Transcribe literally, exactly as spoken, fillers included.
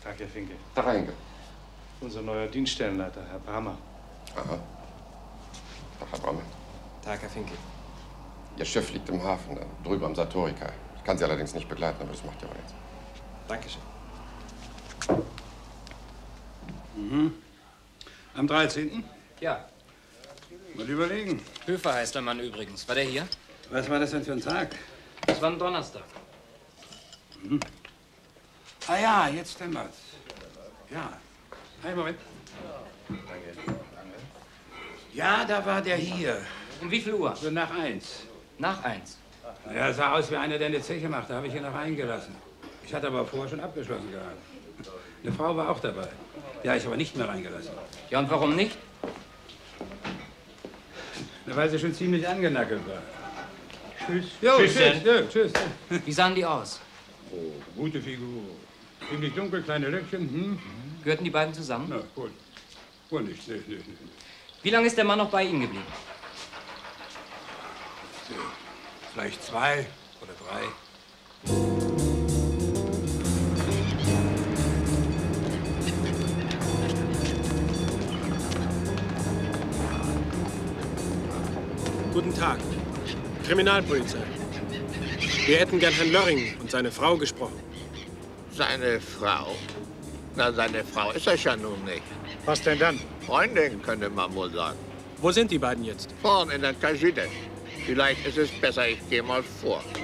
Tag, Herr Finke. Tag, Herr Henke. Unser neuer Dienststellenleiter, Herr Brammer. Aha. Tag, Herr Brammer. Tag, Herr Finke. Ihr Schiff liegt im Hafen, da drüber am Satorika. Ich kann Sie allerdings nicht begleiten, aber das macht ja auch nichts. Dankeschön. Mhm. Am dreizehnten? Ja. Mal überlegen. Höfer heißt der Mann übrigens. War der hier? Was war das denn für ein Tag? Das war ein Donnerstag. Mhm. Ah ja, jetzt dämmert's. Ja. Einen Moment. Danke. Ja, da war der hier. Um wie viel Uhr? So nach eins. Nach eins. Er sah aus wie einer, der eine Zeche macht. Da habe ich ihn noch reingelassen. Ich hatte aber vorher schon abgeschlossen gehabt. Eine Frau war auch dabei. Ja, ich aber nicht mehr reingelassen. Ja, und warum nicht? Na, weil sie schon ziemlich angenackelt war. Tschüss. Jo, tschüss. tschüss. Jo, tschüss. Wie sahen die aus? Oh, gute Figur. Ziemlich dunkel, kleine Löckchen. Hm? Gehörten die beiden zusammen? Na, wohl. Wohl nicht. Nee, nee, nee. Wie lange ist der Mann noch bei Ihnen geblieben? Vielleicht zwei oder drei. Guten Tag. Kriminalpolizei. Wir hätten gern Herrn Lörring und seine Frau gesprochen. Seine Frau? Na, seine Frau ist er ja nun nicht. Was denn dann? Freundin, könnte man wohl sagen. Wo sind die beiden jetzt? Vorn in der Kajüte. Vielleicht ist es besser, ich gehe mal vor.